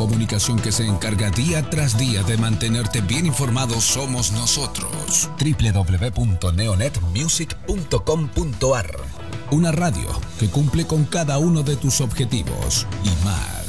comunicación que se encarga día tras día de mantenerte bien informado somos nosotros. www.neonetmusic.com.ar. Una radio que cumple con cada uno de tus objetivos y más.